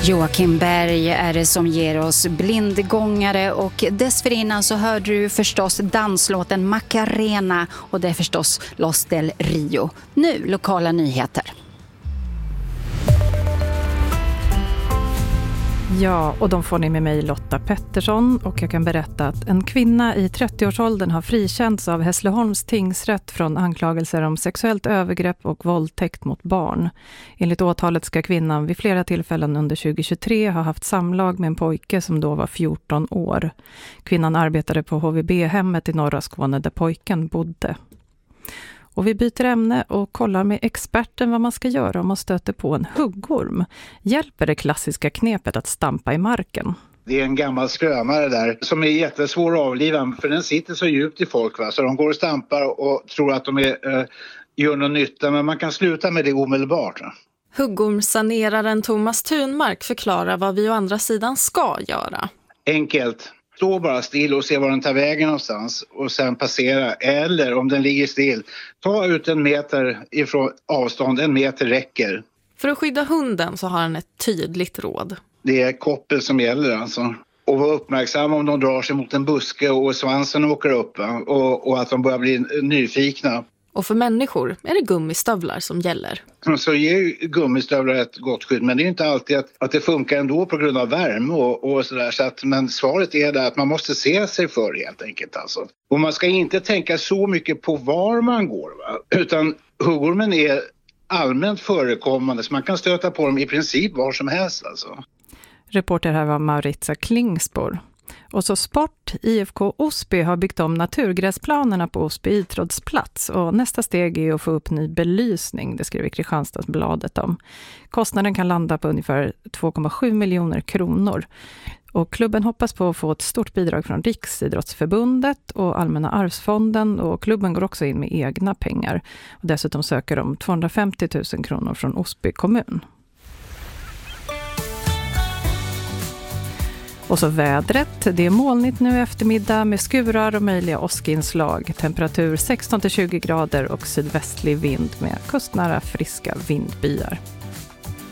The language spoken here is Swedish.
Joakim Berg är det som ger oss Blindgångare, och dessförinnan så hörde du förstås danslåten Macarena, och det är förstås Los del Rio. Nu lokala nyheter. Ja, och de får ni med mig Lotta Pettersson, och jag kan berätta att en kvinna i 30-årsåldern har frikänts av Hässleholms tingsrätt från anklagelser om sexuellt övergrepp och våldtäkt mot barn. Enligt åtalet ska kvinnan vid flera tillfällen under 2023 ha haft samlag med en pojke som då var 14 år. Kvinnan arbetade på HVB-hemmet i norra Skåne där pojken bodde. Och vi byter ämne och kollar med experten vad man ska göra om man stöter på en huggorm. Hjälper det klassiska knepet att stampa i marken? Det är en gammal skrönare där som är jättesvår att avliva, för den sitter så djupt i folk, va? Så de går och stampar och tror att de gör någon nytta, men man kan sluta med det omedelbart. Va? Huggormsaneraren Thomas Thunmark förklarar vad vi å andra sidan ska göra. Enkelt. Stå bara still och se var den tar vägen någonstans och sen passera. Eller om den ligger still, ta ut 1 meter ifrån avstånd, 1 meter räcker. För att skydda hunden så har han ett tydligt råd. Det är koppel som gäller alltså. Och vara uppmärksam om de drar sig mot en buske och svansen åker upp, va? Och att de börjar bli nyfikna. Och för människor är det gummistövlar som gäller. Så ger gummistövlar ett gott skydd, men det är inte alltid att det funkar ändå på grund av värme och sådär. Så att, men svaret är det att man måste se sig för helt enkelt alltså. Och man ska inte tänka så mycket på var man går, va? Utan huggormen är allmänt förekommande, så man kan stöta på dem i princip var som helst alltså. Reporter här var Maritza Klingspor. Och så sport. IFK Osby har byggt om naturgräsplanerna på Osby idrottsplats, och nästa steg är att få upp ny belysning, det skriver Kristianstadsbladet om. Kostnaden kan landa på ungefär 2,7 miljoner kronor. Och klubben hoppas på att få ett stort bidrag från Riksidrottsförbundet och Allmänna arvsfonden, och klubben går också in med egna pengar. Och dessutom söker de 250 000 kronor från Osby kommun. Och så vädret. Det är molnigt nu eftermiddag med skurar och möjliga åskinslag. Temperatur 16-20 grader och sydvästlig vind med kustnära friska vindbyar.